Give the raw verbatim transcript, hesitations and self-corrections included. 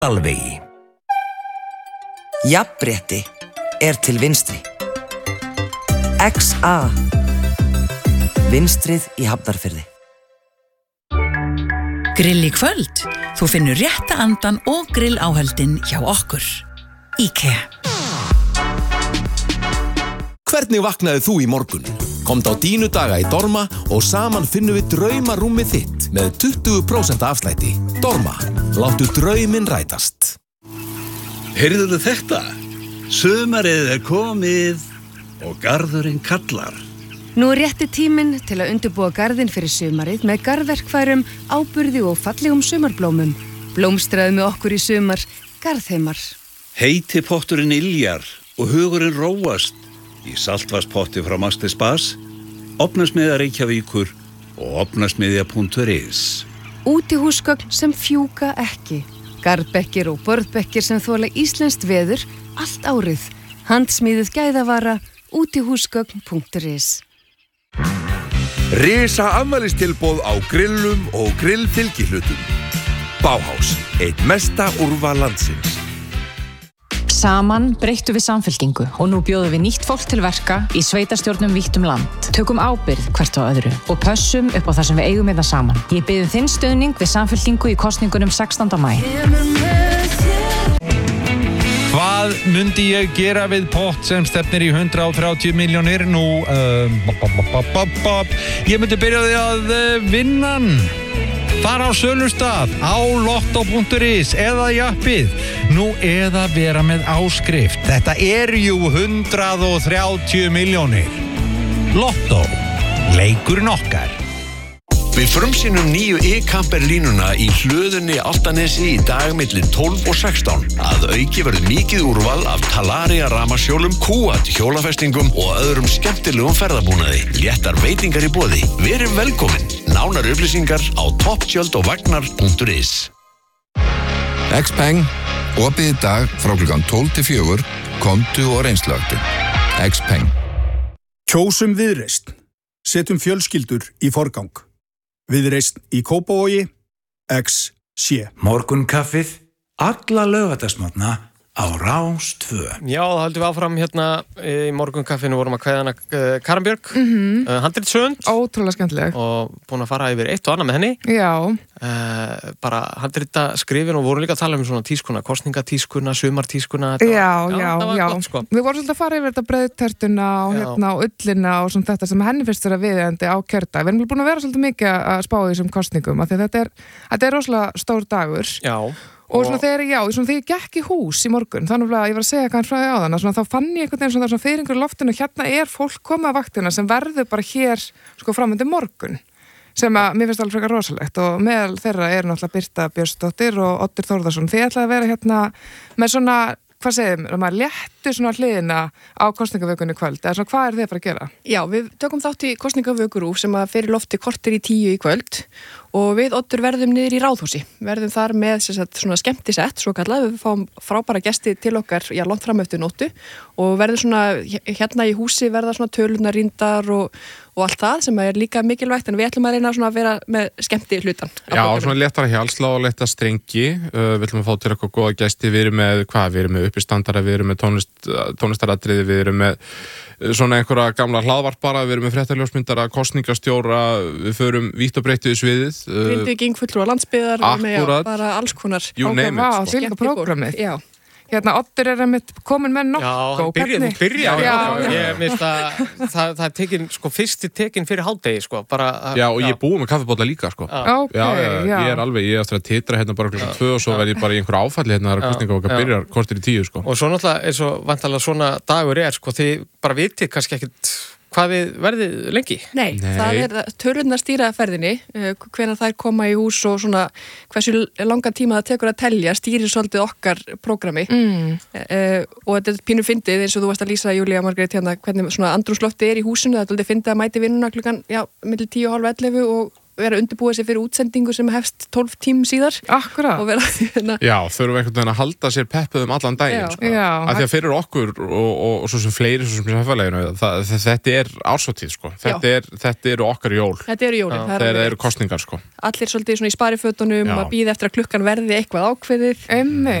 Alvegi. Jafnrétti er til vinstri. X A. Vinstrið í Hafnarfirði. Grill í kvöld. Þú finnur rétta andan og grill áhöldin hjá okkur. IKEA. Hvernig vaknaði þú í morgun? Komdu á Dínu daga í Dorma og saman finnum við draumarúmið þitt með tuttugu prósent afslætti. Dorma, láttu drauminn rætast. Heyrðuðu þetta? Sumarið er komið og garðurinn kallar. Nú er rétti tíminn til að undirbúa garðinn fyrir sumarið með garðverkfærum, áburði og fallegum sumarblómum. Blómstraðu með okkur í sumar, Garðheimar. Heiti potturinn iljar og hugurinn róast í saltvarspotti frá Master Spas, Ofnasmiðja Reykjavíkur og ofnasmiðja punktur is. Útihúsgögn sem fjúka ekki. Garðbekkir og borðbekkir sem þola íslenskt veður allt árið. Handsmíðuð gæðavara, útihúsgögn punktur is. Risa afmælistilboð á grillum og grillfylgihlutum. Bauhaus, eitt mesta úrval landsins. Saman breyttum við samfylkingu og nú bjóðum við nýtt fólk til verka í sveitarstjórnum vítt um land. Tökum ábyrgð hvert á öðru og pössum upp á það sem við eigum hérna saman. Ég bið um þinn stuðning við samfylkingu í kosningunum sextánda maí. Hvað myndi ég gera við pott sem stefnir í hundrað og þrjátíu milljónir? Nú, um, bop, bop, bop, bop, bop. Ég myndi byrja því að uh, vinna hann. Þar á sölustað, á lotto punktur is eða jappið. Nú eða vera með áskrift. Þetta er jú hundrað og þrjátíu milljónir. Lotto, leikurinn okkar. Við frumsýnum nýju e-camper línuna í hlöðunni Álftanesi í dag milli tólf og sextán. Að auki verður mikið úrval af Talaria rafmagnshjólum, Kuat hjólafestingum og öðrum skemmtilegum ferðabúnaði. Léttar veitingar í boði. Verið velkomin. Nánar upplýsingar á topptjöld og vagnar punktur is. Xpeng, opið í dag frá klukkan tólf til fjögur, komdu og reynslögdu. Xpeng. Kjósum Viðreisn. Setjum fjölskyldur í forgang. Viðreisn í Kópavogi, X C. Morgunkaffið, alla laugardagsmorgna á Rás tvö. Já, það höldum við áfram hérna í morgunkaffinu, vorum að kveðja hana uh, Karen Björk, mm-hmm. uh, handritshöfund. Ótrúlega skemmtileg. Og búin að fara yfir eitt og annað með henni. Já. Uh, bara handrita skrifin og vorum líka að tala um svona tískuna, kosningatískuna, sumartískuna. Já, já, já. Það var já. gott, sko. Við vorum svolítið að fara yfir þetta breiðtertuna og, hérna, og ullina og svona þetta sem henni fyrst vera viðeigandi á kjördag. Við erum búin að vera svolítið mikið að spá í þessum kosningum, af því þetta er, þetta er rosalega stór dagur. Já. Og svona þegar, já, svona þegar ég gekk í hús í morgun, þannig að ég var að segja hvað hann fræði á þann, svona þá fann ég einhvern veginn svona, svona fyrir einhverju loftinu, hérna er fólk komið að vaktina sem verður bara hér, sko, framöndi morgun, sem að mér finnst alveg frekar rosalegt og meðal þeirra er náttúrulega Birta Björnsdóttir og Oddur Þórðarsson. Þið ætlaði að vera hérna með svona, hvað segir maður, maður léttu svona hliðina á kosningavökunni kvöld, eða svona hvað er þið að fara að gera? Já, við tökum þátt í kosningavökurúf sem að fyrir lofti kortir í tíu í kvöld og við Oddur verðum niður í Ráðhúsi, verðum þar með sagt, svona skemmtisett, svo kallað, við fáum frábæra gesti til okkar, já, langt fram eftir nóttu og verðum svona, hérna í húsi verða svona tölunar rýndar og, og allt það sem er líka mikilvægt, en við ætlum að reyna svona að vera með skemmti hlutan. Já, svona léttara hjálsla og létta strengi, uh, við ætlum að fá til eitthvað góða gesti, við erum með, hvað, við erum með uppistandara, við erum með tónlist, tónlistaratriði, við erum með svona einhverja gamla hlaðvarpara, við erum með fréttaljósmyndara, kosningastjóra, við förum vítt og breytt við sviðið. Grindvíking, fulltrúa landsbyggðar, með bara alls konar. You name it. Vá, þvílíka prógramið. Já. Hérna, Oddur er einmitt komin með nokko. Já, hann byrjaði, þú byrjaði. Já, já, já. Ég minnst að það, það er tekin, sko, fyrsti tekin fyrir hádegi, sko, bara. Já, og ég er búið með kaffibólla líka, sko. Ok, já, já, já. Ég er alveg, ég er eftir að titra hérna bara klukkan tvö og svo verð ég bara í einhverju áfalli hérna að kosninga okkar byrjar kortir í tíu, sko. Og svo náttúrulega, eins og vantarlega svona dagur er, sko, þið bara vitið kannski ekkert hvað við verðið lengi? Nei, Nei. það er tölurnar stýra ferðinni, hvenær þær koma í hús og svona hversu langan tíma það tekur að telja, stýrir svolítið okkar prógrami mm. uh, og þetta er pínu fyndið eins og þú varst að lýsa, Júlía Margrét, hérna hvernig svona andrúmslofti er í húsinu, það er aldrei fyndið að mæti vinnuna klukkan, já, milli tíu og hálf ellefu og vera að undirbúa sig fyrir útsendingu sem hefst tólf tím síðar. Akkurat. Og vera hérna. Já, þurfum einhvern veginn að halda sér peppuðum allan daginn, Já. sko. Já. Af því að fyrir okkur og, og, og svo sem fleiri, svo sem samfélaginu, það, þetta er árshátíð, sko. Þetta, er, þetta eru okkar jól. Þetta eru jólin. Það eru er kostningar, sko. Allir svolítið svona í sparifötunum Já. að býða eftir að klukkan verði eitthvað ákveðið. Einmitt.